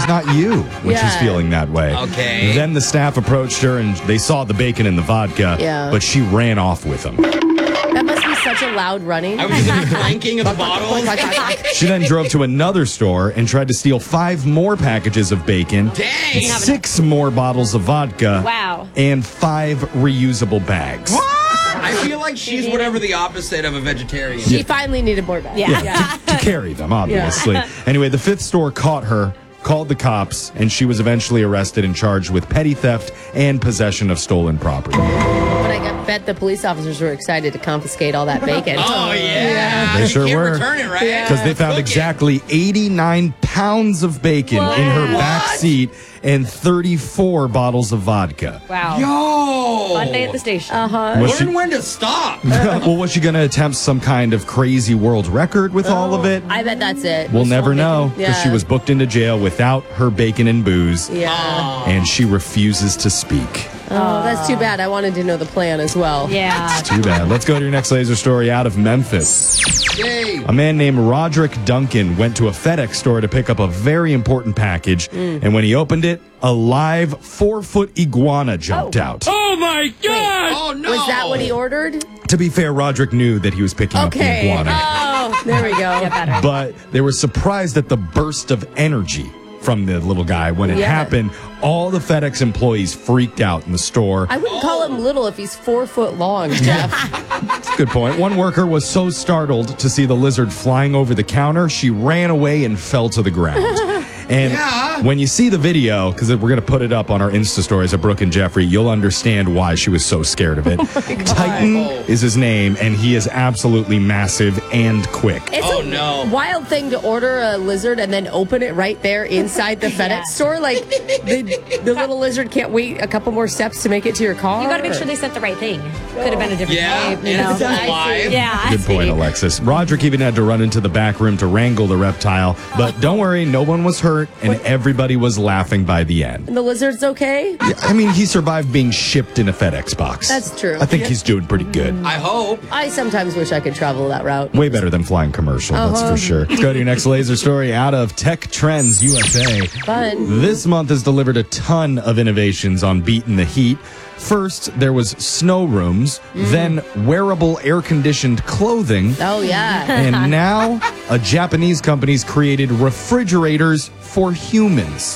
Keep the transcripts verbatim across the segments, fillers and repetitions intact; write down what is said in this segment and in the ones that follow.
she's not you when Yeah. she's feeling that way. Okay. Then the staff approached her and they saw the bacon and the vodka, Yeah. but she ran off with them. That must be such a loud running. I was just the clanking of the bottles. She then drove to another store and tried to steal five more packages of bacon, Dang. six more bottles of vodka, Wow. and five reusable bags. I feel like she's whatever the opposite of a vegetarian. She finally needed more bags. Yeah. To carry them, obviously. Anyway, the fifth store caught her, called the cops, and she was eventually arrested and charged with petty theft and possession of stolen property. But I got- bet the police officers were excited to confiscate all that bacon. Oh, yeah. They You sure can't were. return it, right? Because they found Cook it. exactly eighty-nine pounds of bacon in her back What? seat and thirty-four bottles of vodka. Wow. Yo. Fun day at the station. Uh-huh. Was she, Learn when to stop. well, was she going to attempt some kind of crazy world record with all of it? I bet that's it. We'll Just never all know bacon. because she Yeah. was booked into jail without her bacon and booze, Yeah. and she refuses to speak. Oh, that's too bad. I wanted to know the plan as well. Yeah. Too bad. Let's go to your next laser story out of Memphis. Yay. A man named Roderick Duncan went to a FedEx store to pick up a very important package, and when he opened it, a live four-foot iguana jumped out. Oh, my God. Oh, no. Was that what he ordered? To be fair, Roderick knew that he was picking up the Okay. iguana, Oh, there we go. but they were surprised at the burst of energy from the little guy. When it Yeah. happened, all the FedEx employees freaked out in the store. I wouldn't call him little if he's four foot long, Jeff. Good point. One worker was so startled to see the lizard flying over the counter, she ran away and fell to the ground. And Yeah. when you see the video, because we're going to put it up on our Insta stories at Brooke and Jeffrey, you'll understand why she was so scared of it. Titan Oh. is his name, and he is absolutely massive and quick. It's Oh, a no. wild thing to order a lizard and then open it right there inside the FedEx Yeah. store. Like, the, the little lizard can't wait a couple more steps to make it to your car. You got to make sure they sent the right thing. Could have been a different Yeah, shape, you and know. it's alive. Yeah. I Good point, see. Alexis. Roderick even had to run into the back room to wrangle the reptile, but don't worry, no one was hurt, and everybody was laughing by the end. And the lizard's okay? Yeah, I mean, he survived being shipped in a FedEx box. That's true. I think he's doing pretty good. I hope. I sometimes wish I could travel that route. Way better than flying commercial, that's for sure. Let's go to your next laser story out of Tech Trends U S A. Fun. This month has delivered a ton of innovations on beating the heat. First, there was snow rooms, then wearable air-conditioned clothing, Oh, yeah. and now a Japanese company's created refrigerators for humans.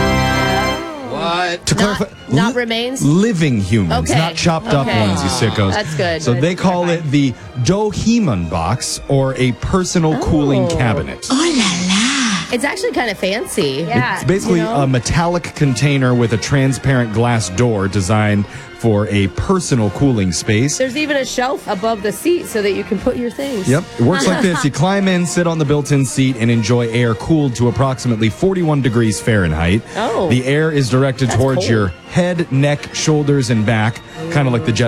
What? To Not, clarify, not li- remains? living humans, Okay. not chopped up Okay. ones, you sickos. That's good. So Good. they call it the Dohimon box, or a personal cooling Oh. cabinet. It's actually kind of fancy. Yeah. It's basically You know? a metallic container with a transparent glass door designed for a personal cooling space. There's even a shelf above the seat so that you can put your things. Yep, it works like this. You climb in, sit on the built-in seat, and enjoy air cooled to approximately forty-one degrees Fahrenheit. Oh. The air is directed That's towards cold. your head, neck, shoulders, and back, kind of like the jet